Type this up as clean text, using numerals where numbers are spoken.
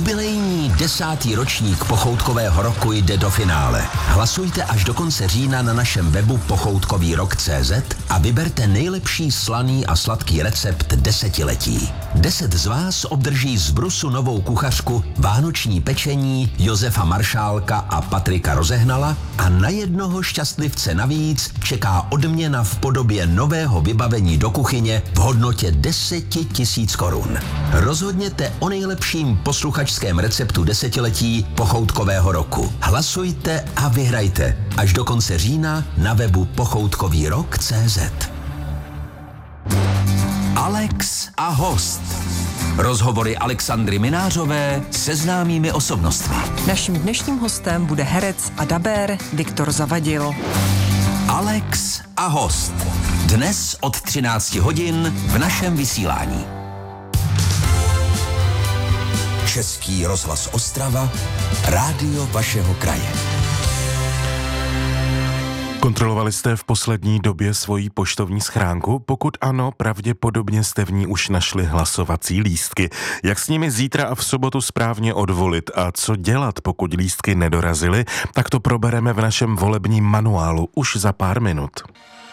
Jubilejní 10. ročník Pochoutkového roku jde do finále. Hlasujte až do konce října na našem webu pochoutkovýrok.cz a vyberte nejlepší slaný a sladký recept desetiletí. 10 z vás obdrží z Brusu novou kuchařku, vánoční pečení Josefa Maršálka a Patrika Rozehnala a na jednoho šťastlivce navíc čeká odměna v podobě nového vybavení do kuchyně v hodnotě 10 000 korun. Rozhodněte o nejlepším posluchačském receptu desetiletí Pochoutkového roku. Hlasujte a vyhrajte až do konce října na webu pochoutkovýrok.cz. Alex a host. Rozhovory Alexandry Minářové se známými osobnostmi. Naším dnešním hostem bude herec a dabér Viktor Zavadil. Alex a host. Dnes od 13 hodin v našem vysílání. Český rozhlas Ostrava, rádio vašeho kraje. Kontrolovali jste v poslední době svoji poštovní schránku? Pokud ano, pravděpodobně jste v ní už našli hlasovací lístky. Jak s nimi zítra a v sobotu správně odvolit a co dělat, pokud lístky nedorazily, tak to probereme v našem volebním manuálu už za pár minut.